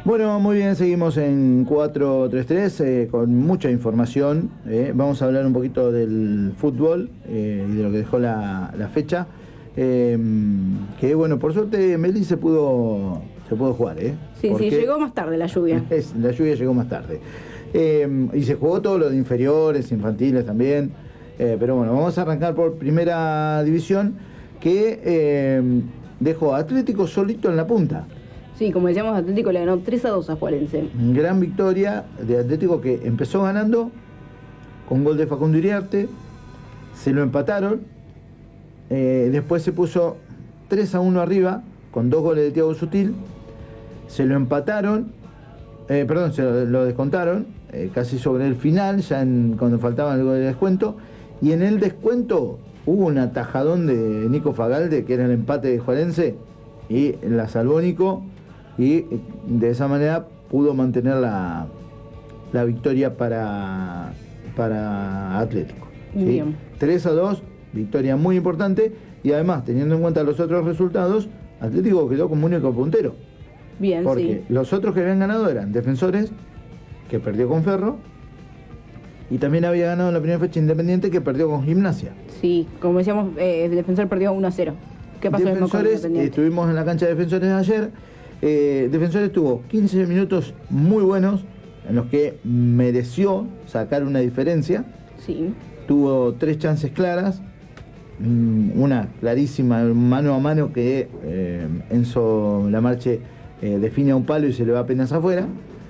Bueno, muy bien, seguimos en 433 con mucha información. Vamos a hablar un poquito del fútbol y de lo que dejó la fecha. Que bueno, por suerte Meli se pudo jugar. Sí, llegó más tarde la lluvia. La lluvia llegó más tarde. Y se jugó todo lo de inferiores, infantiles también. Pero bueno, vamos a arrancar por primera división, que dejó a Atlético solito en la punta. Sí, como decíamos, Atlético le ganó 3-2 a Juarense. Gran victoria de Atlético, que empezó ganando con gol de Facundo Iriarte, se lo empataron, después se puso 3-1 arriba con 2 goles de Thiago Sutil, se lo empataron, se lo descontaron casi sobre el final, ya cuando faltaba el gol de descuento, y en el descuento hubo un atajadón de Nico Fagalde, que era el empate de Juarense, y la salvó Nico, y de esa manera pudo mantener la victoria para Atlético. ¿Sí? 3-2, victoria muy importante, y además, teniendo en cuenta los otros resultados, Atlético quedó como único puntero. Bien, porque los otros que habían ganado eran Defensores, que perdió con Ferro, y también había ganado en la primera fecha Independiente, que perdió con Gimnasia. Sí, como decíamos, Defensor perdió 1-0. ¿Qué pasó Defensores, estuvimos en la cancha de Defensores ayer. Defensores tuvo 15 minutos muy buenos, en los que mereció sacar una diferencia. Sí. Tuvo 3 chances claras, una clarísima mano a mano que Enzo Lamarche define a un palo y se le va apenas afuera.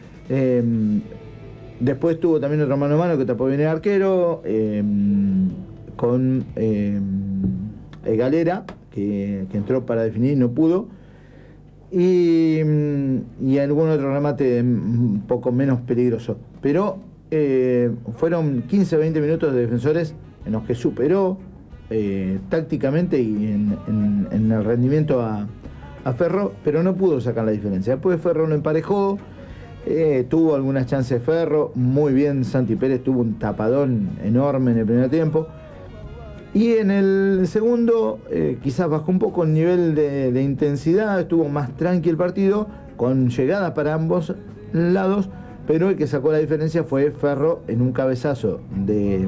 Después tuvo también otra mano a mano que tapó bien el arquero, con Galera, que entró para definir y no pudo. Y algún otro remate un poco menos peligroso. Pero fueron 15-20 minutos de Defensores en los que superó tácticamente y en el rendimiento a Ferro, pero no pudo sacar la diferencia. Después Ferro lo emparejó, tuvo algunas chances Ferro, muy bien Santi Pérez, tuvo un tapadón enorme en el primer tiempo. Y en el segundo, quizás bajó un poco el nivel de intensidad, estuvo más tranquilo el partido, con llegadas para ambos lados, pero el que sacó la diferencia fue Ferro en un cabezazo de...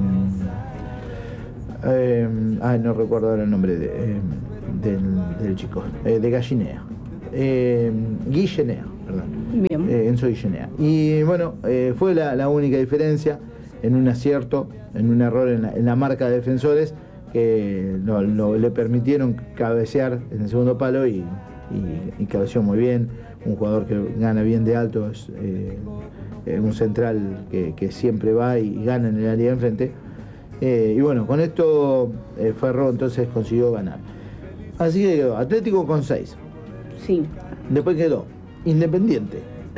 no recuerdo ahora el nombre del chico, de Gallinea. Guillenea, perdón. Bien. Enzo Guillenea. Y bueno, fue la única diferencia en un acierto, en un error en la marca de Defensores, que le permitieron cabecear en el segundo palo y cabeceó muy bien. Un jugador que gana bien de alto, es un central que siempre va y gana en el área de enfrente. Y bueno, con esto Ferro entonces consiguió ganar. Así que quedó Atlético con 6. Sí. Después quedó Independiente,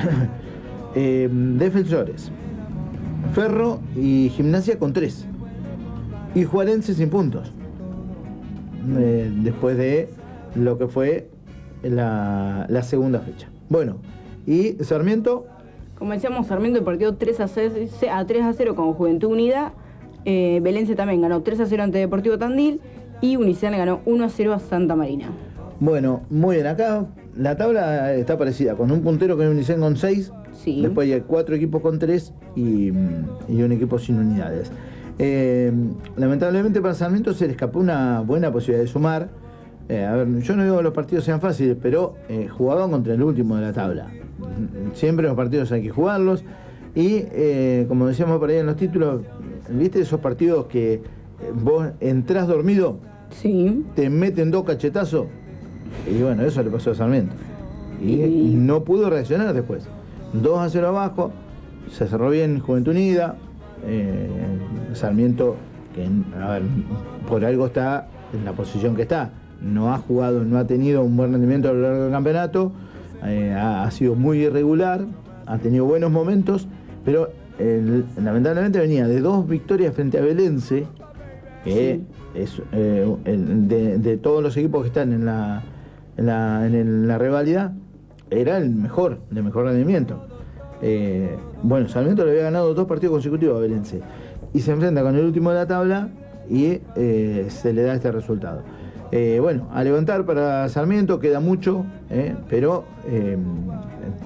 Defensores, Ferro y Gimnasia con 3. Y Juarense sin puntos. Después de lo que fue la segunda fecha. Bueno, y Sarmiento. Como decíamos, Sarmiento partió 3-0 con Juventud Unida. Belense también ganó 3-0 ante Deportivo Tandil. Y Unicen le ganó 1-0 a Santa Marina. Bueno, muy bien. Acá la tabla está parecida, con un puntero que es Unicen con 6. Sí. Después hay 4 equipos con 3 y un equipo sin unidades. Lamentablemente para Sarmiento se le escapó una buena posibilidad de sumar. A ver, yo no digo que los partidos sean fáciles, pero jugaban contra el último de la tabla. Siempre los partidos hay que jugarlos. Y como decíamos por ahí en los títulos, ¿viste esos partidos que vos entrás dormido? Sí. Te meten 2 cachetazos. Y bueno, eso le pasó a Sarmiento. Y no pudo reaccionar después. 2-0 abajo, se cerró bien Juventud Unida. Sarmiento, que a ver, por algo está en la posición que está, no ha jugado, no ha tenido un buen rendimiento a lo largo del campeonato, ha sido muy irregular, ha tenido buenos momentos, pero lamentablemente venía de 2 victorias frente a Belense, que sí, es de todos los equipos que están en la rivalidad, era el mejor, de mejor rendimiento. Bueno, Sarmiento le había ganado 2 partidos consecutivos a Belense y se enfrenta con el último de la tabla y se le da este resultado. Bueno, a levantar para Sarmiento, queda mucho, pero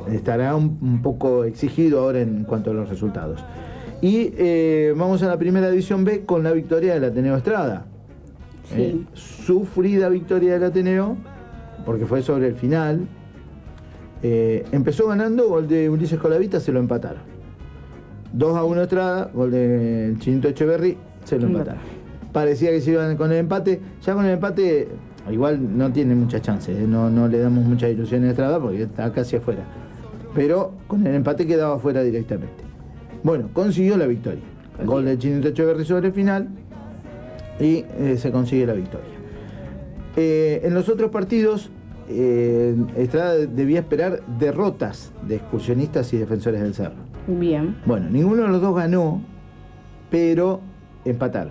estará un poco exigido ahora en cuanto a los resultados. Y vamos a la primera división B con la victoria del Ateneo Estrada. Sí. Sufrida victoria del Ateneo, porque fue sobre el final. Empezó ganando, gol de Ulises Colavita, se lo empataron. 2-1 Estrada, gol de Chinito Echeverry, se lo empataron. Parecía que se iban con el empate. Ya con el empate, igual no tiene muchas chances, no le damos mucha ilusión a Estrada porque está casi afuera. Pero con el empate quedaba afuera directamente. Bueno, consiguió la victoria. Gol de Chinito Echeverry sobre el final y se consigue la victoria. En los otros partidos, Estrada debía esperar derrotas de Excursionistas y Defensores del Cerro. Bien. Bueno, ninguno de los dos ganó, pero empataron.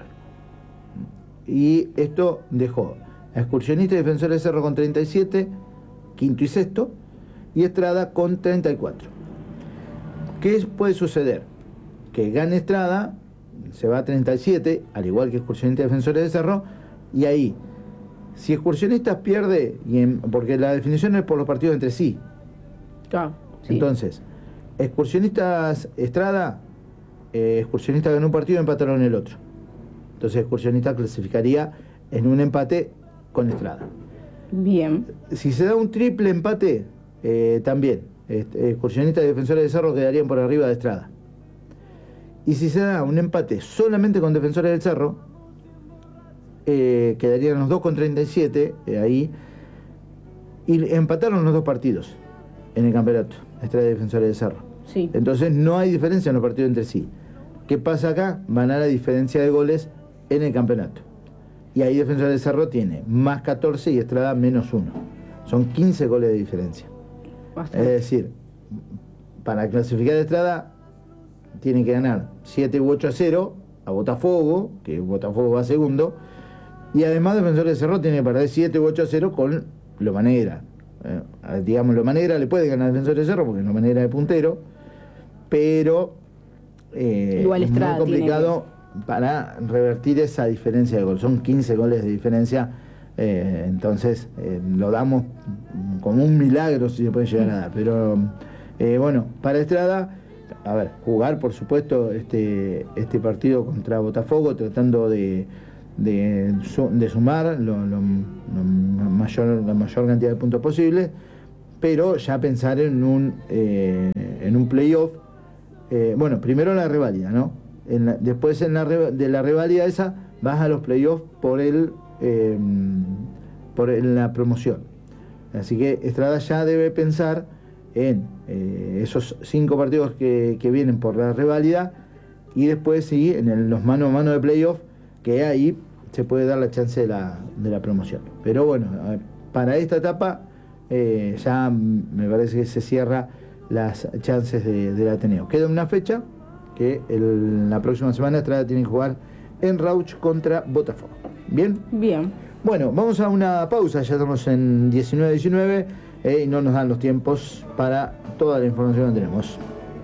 Y esto dejó a Excursionistas y Defensores del Cerro con 37, quinto y sexto, y Estrada con 34. ¿Qué puede suceder? Que gane Estrada, se va a 37, al igual que Excursionistas y Defensores del Cerro, y ahí, si Excursionistas pierde, porque la definición es por los partidos entre sí. Claro, sí. Entonces, Excursionistas Estrada, Excursionistas ganó un partido y empataron el otro. Entonces Excursionistas clasificaría en un empate con Estrada. Bien. Si se da un triple empate, también Excursionistas y Defensores del Cerro quedarían por arriba de Estrada. Y si se da un empate solamente con Defensores del Cerro, quedarían los dos con 37 ahí, y empataron los dos partidos en el campeonato, Estrada y Defensores del Cerro. Sí. Entonces no hay diferencia en los partidos entre sí. ¿Qué pasa acá? Van a la diferencia de goles en el campeonato. Y ahí Defensores del Cerro tiene más 14 y Estrada menos 1. Son 15 goles de diferencia. Bastante. Es decir, para clasificar a Estrada tiene que ganar 7 u 8-0 a Botafogo, que Botafogo va segundo, y además Defensores del Cerro tiene que perder 7 u 8-0 con Loma Negra. Digamos, Loma Negra le puede ganar a Defensores del Cerro porque Loma Negra es puntero, pero igual es Estrada muy complicado para revertir esa diferencia de gol. Son 15 goles de diferencia, entonces lo damos como un milagro si se puede llegar a dar. Pero bueno, para Estrada, a ver, jugar por supuesto este partido contra Botafogo, tratando de sumar la mayor cantidad de puntos posible, pero ya pensar en un playoff. Bueno, primero la reválida, ¿no? Después de la reválida esa vas a los playoffs por la promoción. Así que Estrada ya debe pensar en esos 5 partidos que vienen por la reválida, y después sí en los mano a mano de playoff, que ahí se puede dar la chance de la promoción. Pero bueno, para esta etapa ya me parece que se cierra las chances del Ateneo. Queda una fecha que la próxima semana Estrada tiene que jugar en Rauch contra Botafogo. ¿Bien? Bien. Bueno, vamos a una pausa, ya estamos en 19:19 y no nos dan los tiempos para toda la información que tenemos.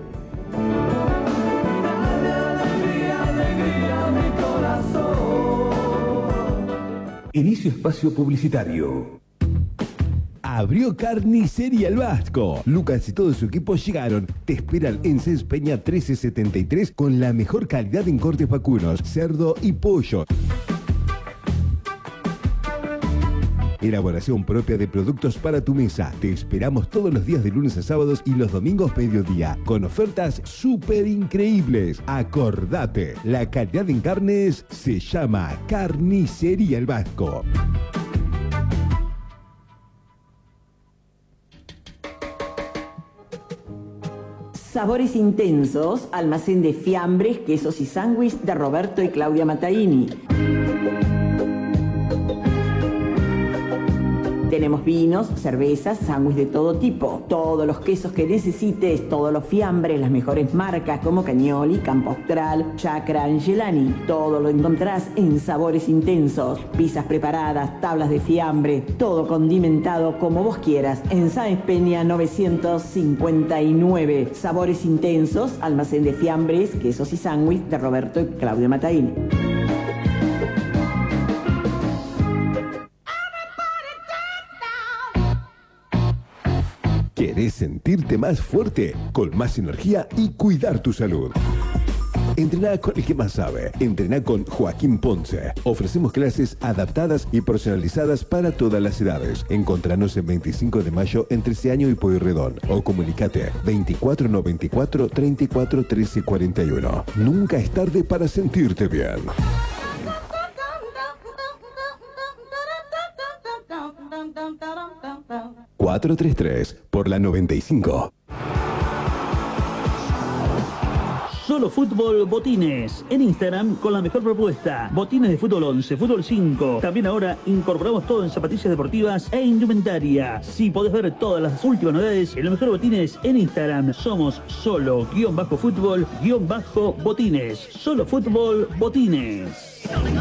Inicio espacio publicitario. Abrió Carnicería El Vasco. Lucas y todo su equipo llegaron. Te esperan en Cés Peña 1373 con la mejor calidad en cortes vacunos, cerdo y pollo. Elaboración propia de productos para tu mesa. Te esperamos todos los días de lunes a sábados y los domingos mediodía, con ofertas súper increíbles. Acordate, la calidad en carnes se llama Carnicería El Vasco. Sabores intensos, almacén de fiambres, quesos y sándwich de Roberto y Claudia Mataini. Tenemos vinos, cervezas, sándwich de todo tipo, todos los quesos que necesites, todos los fiambres, las mejores marcas como Cagnoli, Campo Austral, Chacra, Angelani. Todo lo encontrás en Sabores Intensos. Pizzas preparadas, tablas de fiambre, todo condimentado como vos quieras. En Sáenz Peña 959. Sabores Intensos, almacén de fiambres, quesos y sándwich de Roberto y Claudia Mataini. ¿Querés sentirte más fuerte, con más energía y cuidar tu salud? Entrená con el que más sabe. Entrená con Joaquín Ponce. Ofrecemos clases adaptadas y personalizadas para todas las edades. Encontranos en 25 de mayo entre Seaño y Pueyrredón. O comunicate 2494 34 13 41. Nunca es tarde para sentirte bien. 433 por la 95. Solo Fútbol Botines. En Instagram con la mejor propuesta. Botines de fútbol 11, fútbol 5. También ahora incorporamos todo en zapatillas deportivas e indumentaria. Si podés ver todas las últimas novedades en los mejores botines en Instagram. Somos solo-fútbol-botines. Solo Fútbol Botines.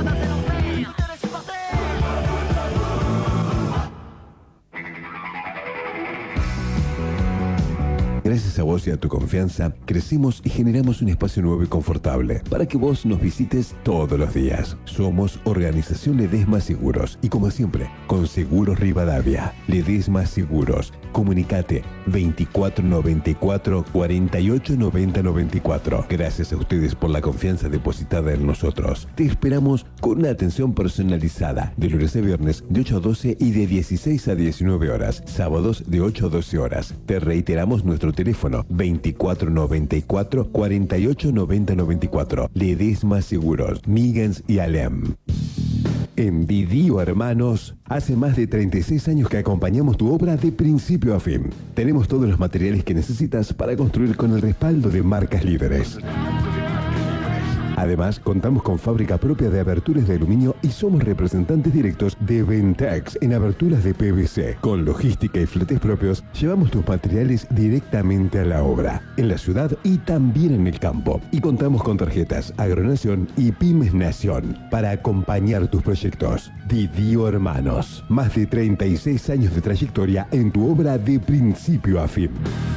Gracias a vos y a tu confianza, crecimos y generamos un espacio nuevo y confortable para que vos nos visites todos los días. Somos Organización Ledesma Seguros y como siempre, con Seguros Rivadavia. Ledesma Seguros. Comunicate 2494 48 90 94. Gracias a ustedes por la confianza depositada en nosotros. Te esperamos con una atención personalizada de lunes a viernes de 8 a 12 y de 16 a 19 horas. Sábados de 8 a 12 horas. Te reiteramos nuestro teléfono 2494 48 90 94. Ledesma Seguros, Miggins y Alem. En Didio Hermanos, hace más de 36 años que acompañamos tu obra de principio a fin. Tenemos todos los materiales que necesitas para construir con el respaldo de marcas líderes. Además, contamos con fábrica propia de aberturas de aluminio y somos representantes directos de Ventex en aberturas de PVC. Con logística y fletes propios, llevamos tus materiales directamente a la obra, en la ciudad y también en el campo. Y contamos con tarjetas Agronación y Pymes Nación para acompañar tus proyectos. Didio Hermanos, más de 36 años de trayectoria en tu obra de principio a fin.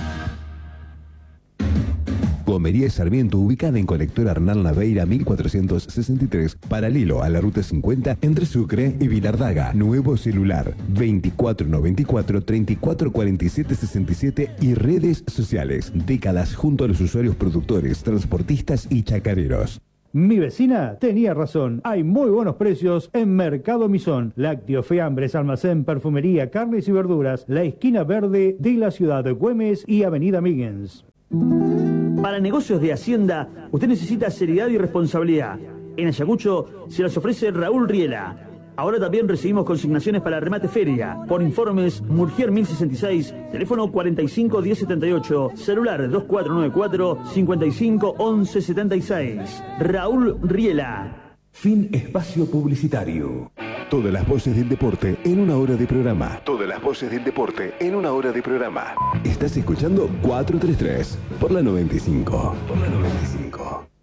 Comería Sarmiento, ubicada en Colector Hernán Naveira 1463, paralelo a la Ruta 50 entre Sucre y Vilardaga. Nuevo celular 2494 34 47 67 y redes sociales. Décadas junto a los usuarios productores, transportistas y chacareros. Mi vecina tenía razón. Hay muy buenos precios en Mercado Misón. Lácteos, fiambres, almacén, perfumería, carnes y verduras. La esquina verde de la ciudad de Güemes y Avenida Miggins. Para negocios de Hacienda, usted necesita seriedad y responsabilidad. En Ayacucho se las ofrece Raúl Riela. Ahora también recibimos consignaciones para remate feria. Por informes, Murgier 1066, teléfono 45 1078, celular 2494 55 11 76. Raúl Riela. Fin espacio publicitario. Todas las voces del deporte en una hora de programa. Todas las voces del deporte en una hora de programa. Estás escuchando 433 por la 95. Por la 95.